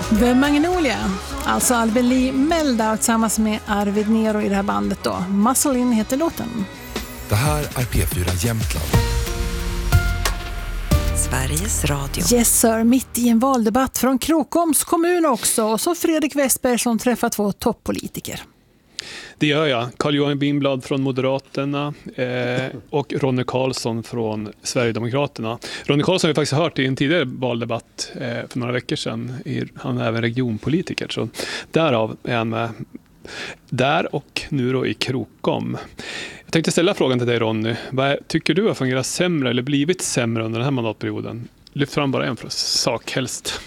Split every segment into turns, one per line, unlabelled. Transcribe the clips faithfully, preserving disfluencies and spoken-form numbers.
The Magnolia, alltså Albin Lee Meldau tillsammans med Arvid Nero i det här bandet då. Muscle In heter låten.
Det här är P fyra Jämtland.
Sveriges Radio.
Yes sir, mitt i en valdebatt från Krokoms kommun också. Och så Fredrik Westberg som träffar två toppolitiker.
Det gör jag. Carl-Johan Winblad från Moderaterna eh, och Ronny Karlsson från Sverigedemokraterna. Ronny Karlsson har vi faktiskt hört i en tidigare valdebatt eh, för några veckor sedan. I, han är även regionpolitiker, så därav är han med där och nu då i Krokom. Jag tänkte ställa frågan till dig, Ronny. Vad tycker du har fungerat sämre eller blivit sämre under den här mandatperioden? Lyft fram bara en sak helst.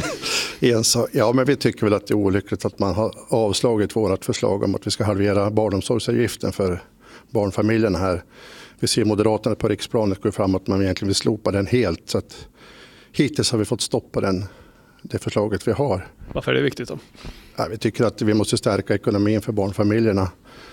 en sak. Ja, men vi tycker väl att det är olyckligt att man har avslagit vårt förslag om att vi ska halvera barnomsorgsavgiften för barnfamiljerna här. Vi ser Moderaterna på riksplanet gå fram att man egentligen vill slopa den helt. Så att hittills har vi fått stoppa den, det förslaget vi har.
Varför är det viktigt då?
Ja, vi tycker att vi måste stärka ekonomin för barnfamiljerna.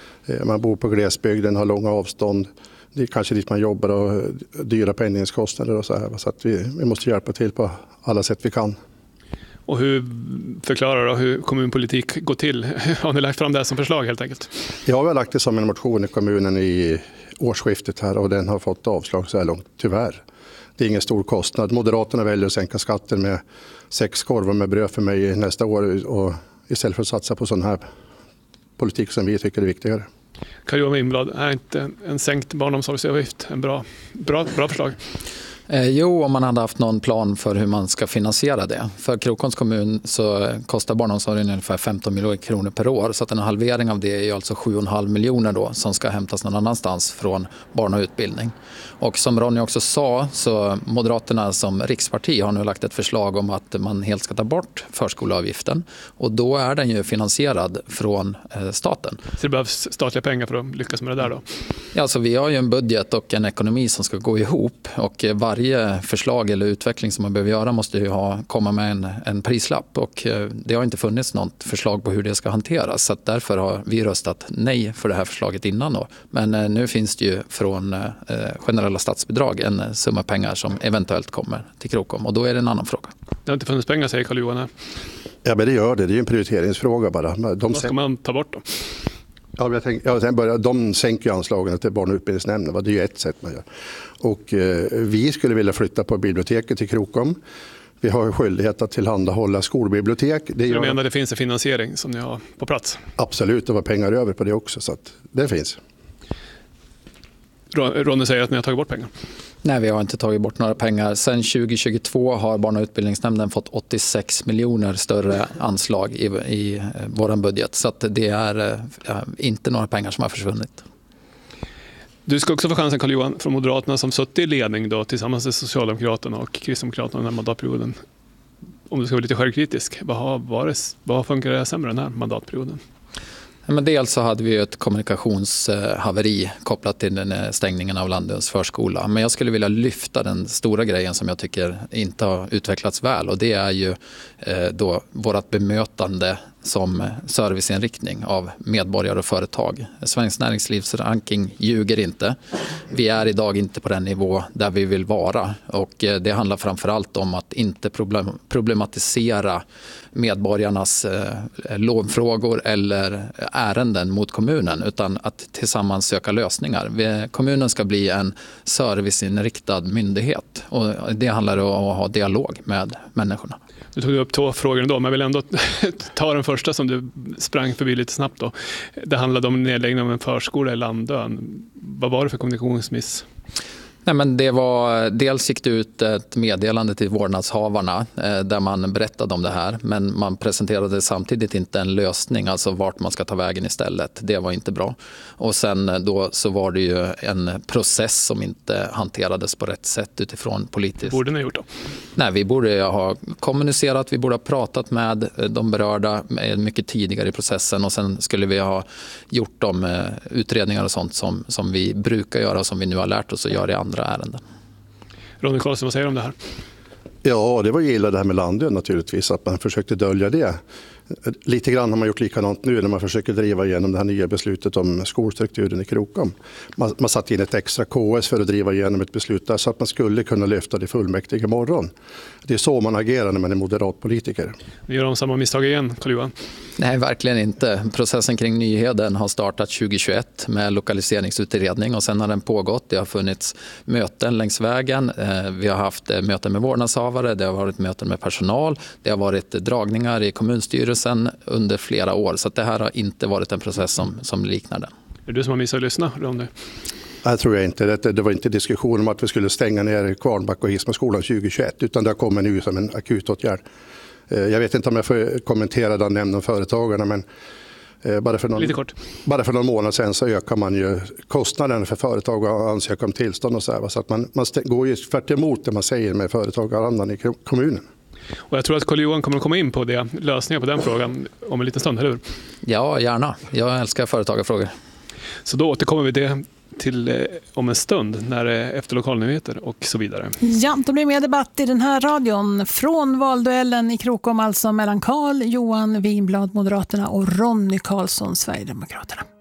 Man bor på glesbygden, har långa avstånd. Det är kanske dit man jobbar och dyra pendlingskostnader och så här. Så att vi, vi måste hjälpa till på alla sätt vi kan.
Och hur förklarar då hur kommunpolitik går till? Har ni lagt fram det som förslag helt enkelt?
Ja, vi har lagt det som en motion i kommunen i årsskiftet här och den har fått avslag så här långt, tyvärr. Det är ingen stor kostnad. Moderaterna väljer att sänka skatten med sex korvar med bröd för mig nästa år och istället för att satsa på sån här politik som vi tycker är viktigare.
Carl-Johan Winblad, är inte en sänkt barnomsorgsavgift en bra, bra, bra förslag?
Eh, jo, om man hade haft någon plan för hur man ska finansiera det. För Krokoms kommun så kostar barnomsorgen ungefär femton miljoner kronor per år. Så att en halvering av det är ju alltså sju komma fem miljoner då som ska hämtas någon annanstans från barn och utbildning. Och som Ronny också sa så Moderaterna som riksparti har nu lagt ett förslag om att man helt ska ta bort förskoleavgiften. Och då är den ju finansierad från eh, staten.
Så det behövs statliga pengar för att lyckas med det där då?
Ja, alltså vi har ju en budget och en ekonomi som ska gå ihop och varje förslag eller utveckling som man behöver göra måste ju ha, komma med en, en prislapp och det har inte funnits något förslag på hur det ska hanteras så att därför har vi röstat nej för det här förslaget innan då. Men eh, nu finns det ju från eh, generella statsbidrag en summa pengar som eventuellt kommer till Krokom och då är det en annan fråga.
Det har inte funnits pengar, säger Carl-Johan.
Ja, men det gör det. Det är ju en prioriteringsfråga bara. De
Vad ska man ta bort då?
Ja, jag tänkte, jag börja, de sänker ju anslagen till barn- och utbildningsnämnden. Det är ju ett sätt man gör. Och eh, vi skulle vilja flytta på biblioteket till Krokom. Vi har skyldighet att tillhandahålla skolbibliotek. Det
du
gör...
menar att det finns en finansiering som ni har på plats?
Absolut, det var pengar över på det också. Så att det finns.
Ronny säger att ni har tagit bort pengar.
Nej, vi har inte tagit bort några pengar. Sen tjugo tjugotvå har barn- och utbildningsnämnden fått åttiosex miljoner större anslag i, i vår budget. Så att det är äh, inte några pengar som har försvunnit.
Du ska också få chansen, Carl-Johan, från Moderaterna som suttit i ledning då, tillsammans med Socialdemokraterna och Kristdemokraterna den här mandatperioden. Om du ska vara lite självkritisk, vad har, varit, vad har fungerat sämre den här mandatperioden?
Men dels så hade vi ett kommunikationshaveri kopplat till den stängningen av Landöns förskola. Men jag skulle vilja lyfta den stora grejen som jag tycker inte har utvecklats väl. Och det är ju då vårt bemötande som serviceinriktning av medborgare och företag. Svensk näringslivs ranking ljuger inte. Vi är idag inte på den nivå där vi vill vara. Och det handlar framförallt om att inte problem, problematisera medborgarnas eh, lovfrågor eller ärenden mot kommunen utan att tillsammans söka lösningar. Vi, kommunen ska bli en serviceinriktad myndighet och det handlar om att ha dialog med människorna.
Du tog upp två frågor ändå, men jag vill ändå ta den första som du sprang förbi lite snabbt då. Det handlade om nedläggning av en förskola i Landön. Vad var det för kommunikationsmiss?
Nej, men det var, dels gick det ut ett meddelande till vårdnadshavarna eh, där man berättade om det här. Men man presenterade samtidigt inte en lösning, alltså vart man ska ta vägen istället. Det var inte bra. Och sen då så var det ju en process som inte hanterades på rätt sätt utifrån politiskt.
Borde ni ha gjort då?
Nej, vi borde ha kommunicerat, vi borde ha pratat med de berörda mycket tidigare i processen och sen skulle vi ha gjort de utredningar och sånt som, som vi brukar göra och som vi nu har lärt oss att göra i andra ärenden.
Ronny Karlsson, vad säger du om det här?
Ja, det var ju illa det här med Landön naturligtvis, att man försökte dölja det. Lite grann har man gjort likadant nu när man försöker driva igenom det här nya beslutet om skolstrukturen i Krokom. Man, man satt in ett extra K S för att driva igenom ett beslut där så att man skulle kunna lyfta det fullmäktige imorgon. Det är så man agerar när man är moderatpolitiker.
Vi gör om samma misstag igen, Carl-Johan.
Nej, verkligen inte. Processen kring Nyheden har startat tjugohundratjugoett med lokaliseringsutredning och sen har den pågått. Det har funnits möten längs vägen. Vi har haft möten med vårdnadshavare, det har varit möten med personal, det har varit dragningar i kommunstyrelsen under flera år. Så att det här har inte varit en process som, som liknar den.
Är det du som har missat att lyssna, Ronny?
Det tror jag inte. Det, det var inte diskussion om att vi skulle stänga ner Kvarnback och Hismaskolan tjugohundratjugoett utan det har kommit nu som en akutåtgärd. Jag vet inte om jag får kommentera den nämnden företagarna men bara för, någon,
Lite kort.
bara för någon månad sedan så ökar man ju kostnaden för företag och ansöka om tillstånd och så här. Så att man, man går ju tvärt emot det man säger med företagarandan i kommunen.
Och jag tror att Carl-Johan kommer att komma in på det, lösningar på den frågan om en liten stund, eller hur?
Ja, gärna. Jag älskar företagarfrågor.
Så då återkommer vi det till eh, om en stund när det är efter lokalnyheter och så vidare.
Ja, då blir det mer debatt i den här radion från valduellen i Krokom, alltså mellan Carl-Johan Winblad, Moderaterna och Ronny Karlsson, Sverigedemokraterna.